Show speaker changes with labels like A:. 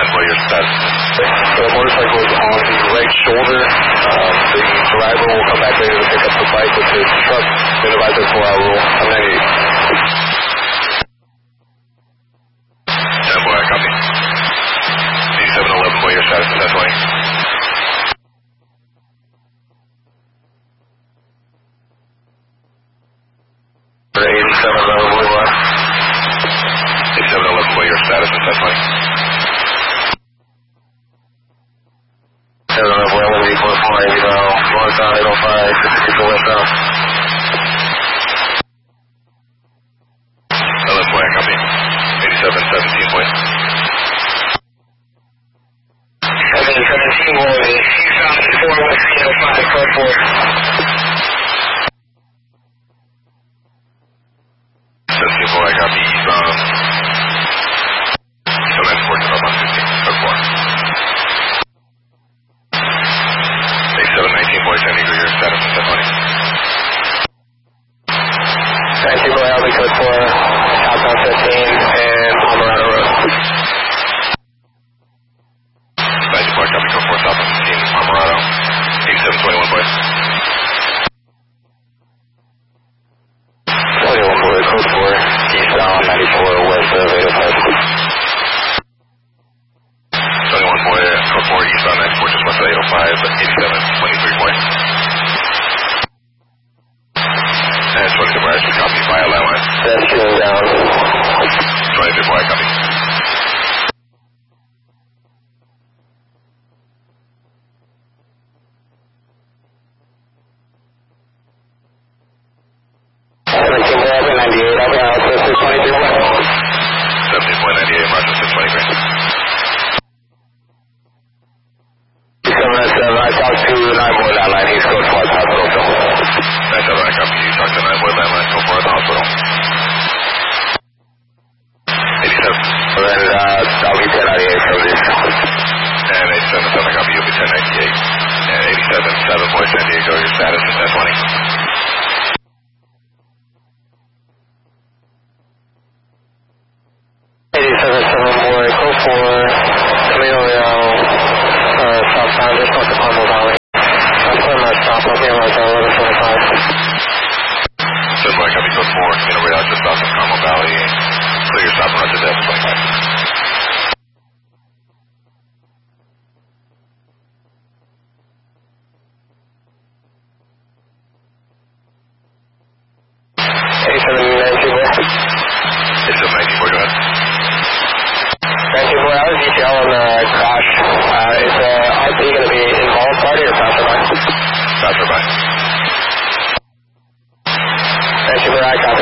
A: boy, your status.
B: The motorcycle is on the right shoulder. The driver will come back later to pick up the bike with his truck. They advise us 4-hour rule. I'm 98.
A: 10 boy, I copy. 8711 boy, your status is 1020.
B: For 8711 boy, what?
A: 8711 boy, your status is 1020.
B: 711 boy, I'm going to be 4-4, north on 805, 54 westbound.
A: 11 boy, I copy. 8717 boy.
B: 717 boy, eastbound 4 west 805, code 4.
A: 17 boy, I copy. Eastbound. Eastbound export to up on 15, code 4. 8719 boy, San Diego, your status is 1020.
B: 19 boy, I'll be code 4, southbound 15, and Pomerado Road.
A: 19 boy, copy, code 4, southbound 15, Pomerado. 8721 boy.
B: 21 boy, code 4, eastbound 94 west of 805.
A: 21 boy, code 4, eastbound 94, just west of 805, 8723 boy. And 22 boy, I should copy via line line.
B: That's shooting down.
A: 22 boy, I copy.
B: Passerby.